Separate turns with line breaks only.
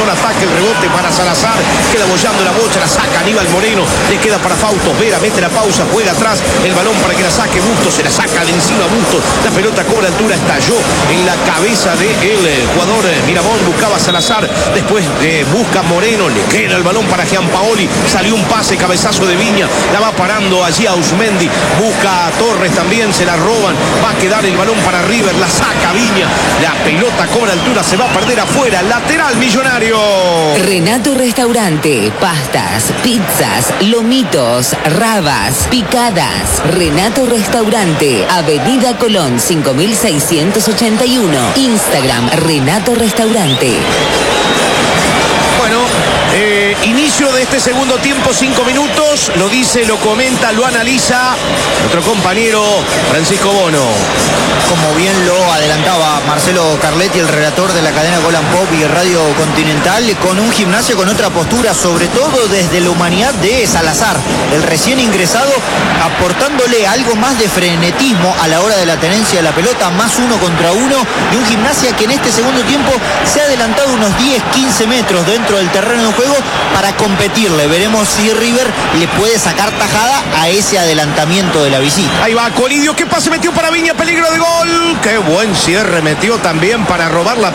contraataque, el rebote para Salazar, queda bollando la bocha, la saca Aníbal Moreno, le queda para Fausto Vera, mete la pausa, juega atrás, el balón para que la saque Bustos, se la saca de encima Bustos, la pelota cobra altura, estalló en la cabeza del jugador Miramón, buscaba Salazar, después busca Moreno, le queda el balón para Gianpaoli, salió un pase, cabezazo de Viña, la va parando allí a Usmendi, busca a Torres también, se la roban, va a quedar el balón para River, la saca Viña, la pelota cobra altura, se va a perder afuera, lateral Millonario.
Renato Restaurante, pastas, pizzas, lomitos, rabas, picadas. Renato Restaurante, Avenida Colón 5681, Instagram Renato Restaurante.
Bueno, inicio de este segundo tiempo, 5 minutos, lo dice, lo comenta, lo analiza nuestro compañero Francisco Bono.
Como bien lo adelantaba Marcelo Carletti, el relator de la cadena Golan Pop y Radio Continental, con un Gimnasia con otra postura, sobre todo desde la humanidad de Salazar, el recién ingresado, aportándole algo más de frenetismo a la hora de la tenencia de la pelota, más 1 contra 1, y un Gimnasia que en este segundo tiempo se ha adelantado unos 10-15 metros dentro del terreno de juego para competirle. Veremos si River le puede sacar tajada a ese adelantamiento de la visita.
Ahí va Colidio, qué pase metió para Viña, peligro de gol, qué buen cierre metió también para robar la